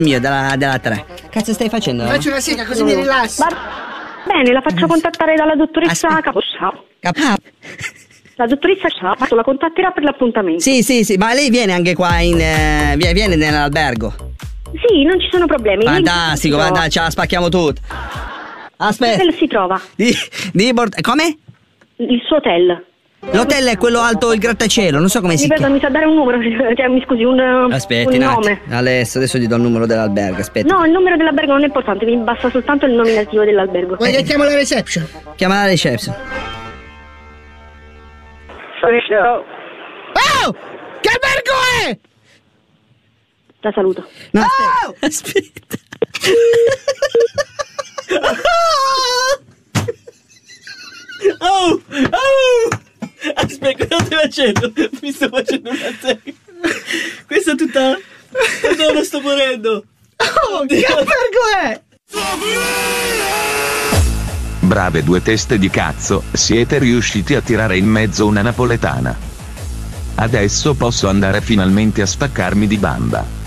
mio della 3. Cazzo stai facendo? Faccio una sega così mi rilasso. Bene, la faccio contattare dalla dottoressa Caposciao. La dottoressa Ciao la contatterà per l'appuntamento. Sì, ma lei viene anche qua viene nell'albergo. Sì, non ci sono problemi. Fantastico, guarda, ce la spacchiamo tutto. Aspetta. L'hotel si trova. Come? Il suo hotel. L'hotel è quello alto, il grattacielo, non so come si chiama. Mi sa dare un numero, cioè mi scusi, Aspetti, un nome. Adesso ti do il numero dell'albergo, aspetta. No, il numero dell'albergo non è importante, mi basta soltanto il nominativo dell'albergo. Vuoi che chiamo la reception? Chiama la reception. Oh! Che albergo è? La saluto. No, aspetta. Oh! Aspetta, cosa stai facendo? Mi sto facendo una serie. Questa è tutta... No, lo sto morendo. Oh, che albergo è? Brave due teste di cazzo, siete riusciti a tirare in mezzo una napoletana. Adesso posso andare finalmente a spaccarmi di bamba.